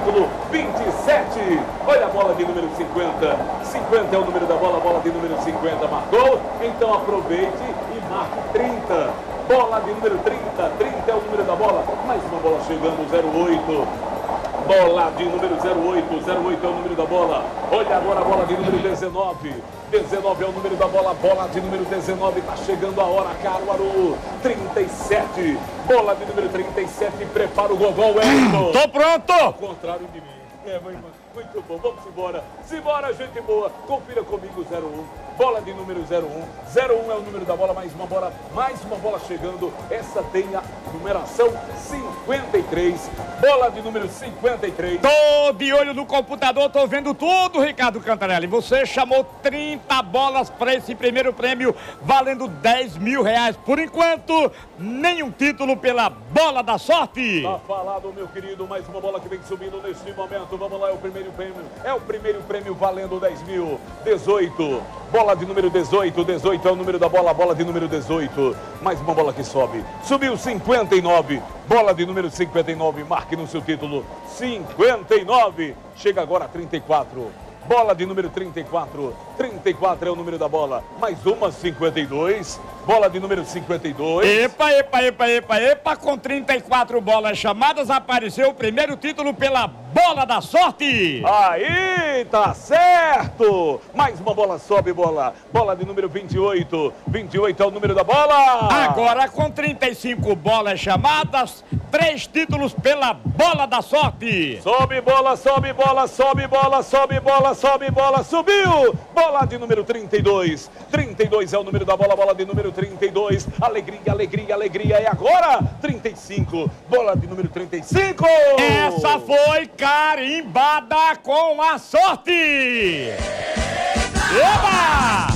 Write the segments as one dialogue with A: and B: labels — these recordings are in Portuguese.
A: título 27. Olha a bola de número 50. 50 é o número da bola, bola de número 50 marcou. Então aproveite e marque 30. Bola de número 30. 30 é o número da bola. Mais uma bola chegando, 08. Bola de número 08. 08 é o número da bola. Olha agora a bola de número 19. 19 é o número da bola. Bola de número 19. Está chegando a hora, Caruaru. 37. Bola de número 37. Prepara o gogol, Wellington.
B: Tô pronto.
A: Ao contrário de mim. Muito bom. Vamos embora. Simbora, gente boa. Confira comigo, 01. Bola de número 01. 01 é o número da bola. Mais uma bola chegando. Essa tem a numeração 53. Bola de número 53.
B: Tô de olho no computador, tô vendo tudo, Ricardo Cantarelli. Você chamou 30 bolas para esse primeiro prêmio, valendo 10 mil reais. Por enquanto, nenhum título pela bola da sorte.
A: Tá falado, meu querido. Mais uma bola que vem subindo neste momento. Vamos lá, é o primeiro prêmio. É o primeiro prêmio valendo 10 mil. 18. Bola de número 18. 18 é o número da bola. Bola de número 18. Mais uma bola que sobe. Subiu 59. Bola de número 59. Marque no seu título. 59. Chega agora a 34. Bola de número 34. 34 é o número da bola. Mais uma, 52. Bola de número 52.
B: Epa. Com 34 bolas chamadas, apareceu o primeiro título pela bola da sorte.
A: Aí, tá certo. Mais uma bola sobe, bola. Bola de número 28. 28 é o número da bola.
B: Agora, com 35 bolas chamadas, 3 títulos pela bola da sorte.
A: Sobe bola, sobe bola, sobe bola, sobe bola, sobe bola, subiu. Bola de número 32. 32 é o número da bola, bola de número 32. Alegria. É agora. 35. Bola de número 35.
B: Essa foi carimbada com a sorte. Eba!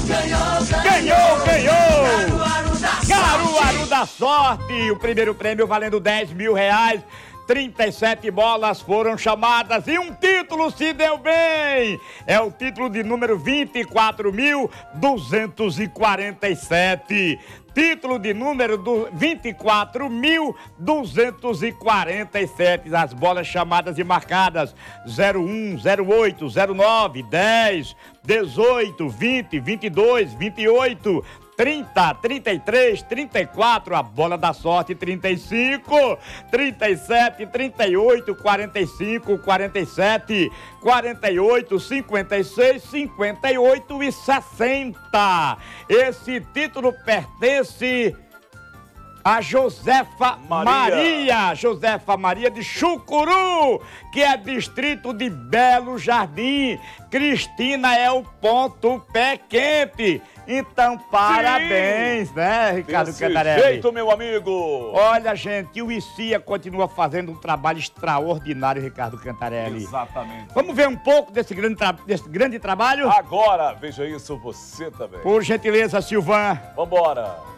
B: Ganhou! Caruaru da sorte. O primeiro prêmio valendo 10 mil reais. 37 bolas foram chamadas e um título se deu bem. É o título de número 24.247. Título de número 24.247. As bolas chamadas e marcadas: 01, 08, 09, 10, 18, 20, 22, 28... 30, 33, 34, a bola da sorte, 35, 37, 38, 45, 47, 48, 56, 58 e 60. Esse título pertence a Josefa Maria de Chucuru, que é distrito de Belo Jardim. Cristina é o ponto pé quente. Então, parabéns, sim, né, Ricardo Cantarelli?
A: Jeito, meu amigo.
B: Olha, gente, o ICIA continua fazendo um trabalho extraordinário, Ricardo Cantarelli.
A: Exatamente.
B: Vamos ver um pouco desse grande trabalho?
A: Agora, veja isso você também.
B: Por gentileza, Silvan.
A: Vambora.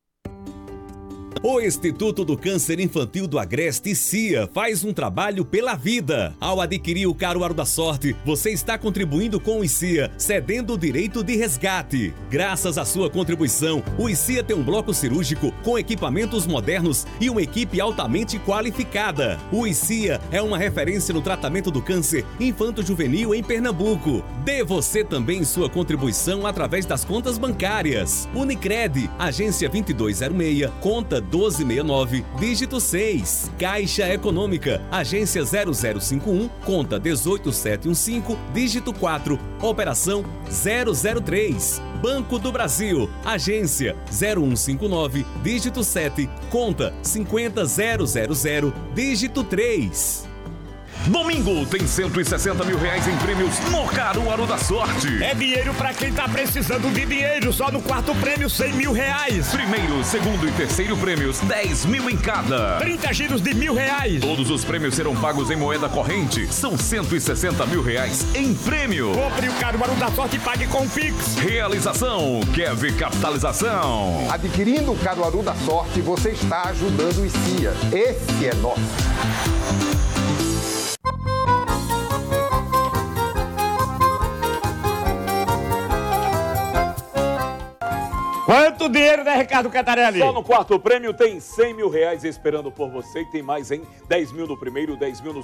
C: O Instituto do Câncer Infantil do Agreste, CIA, faz um trabalho pela vida. Ao adquirir o Caruaru da Sorte, você está contribuindo com o ICIA, cedendo o direito de resgate. Graças à sua contribuição, o ICIA tem um bloco cirúrgico com equipamentos modernos e uma equipe altamente qualificada. O ICIA é uma referência no tratamento do câncer infanto-juvenil em Pernambuco. Dê você também sua contribuição através das contas bancárias. Unicred, agência 2206, conta 1269, dígito 6. Caixa Econômica, agência 0051, conta 18715, dígito 4, operação 003. Banco do Brasil, agência 0159, dígito 7, conta 50000, dígito 3.
D: Domingo tem 160 mil reais em prêmios no Caruaru da Sorte.
B: É dinheiro pra quem tá precisando de dinheiro. Só no quarto prêmio, 100 mil reais.
D: Primeiro, segundo e terceiro prêmios, 10 mil em cada.
B: 30 giros de R$1.000.
D: Todos os prêmios serão pagos em moeda corrente. São 160 mil reais em prêmio.
B: Compre o Caruaru da Sorte e pague com Pix.
D: Realização, Kev Capitalização.
E: Adquirindo o Caruaru da Sorte, você está ajudando o ICIA. Esse é nosso.
B: Quanto dinheiro, né, Ricardo Cantarelli?
A: Só no quarto prêmio tem 100 mil reais esperando por você e tem mais, hein? 10 mil no primeiro, 10 mil no